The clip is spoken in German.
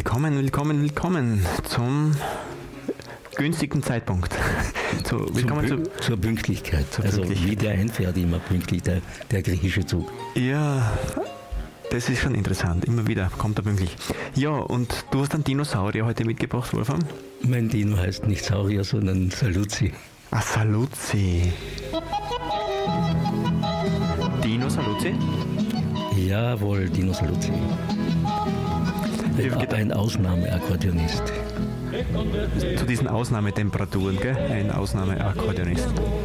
Willkommen zum günstigen Zeitpunkt. Willkommen zur Pünktlichkeit. Wie der einfährt immer pünktlich, der griechische Zug. Ja, das ist schon interessant. Immer wieder kommt er pünktlich. Ja, und du hast einen Dinosaurier heute mitgebracht, Wolfram? Mein Dino heißt nicht Saurier, sondern Saluzzi. Ah, Saluzzi. Dino Saluzzi? Jawohl, Dino Saluzzi. Ein Ausnahmeakkordeonist. Zu diesen Ausnahmetemperaturen, gell? Ein Ausnahmeakkordeonist.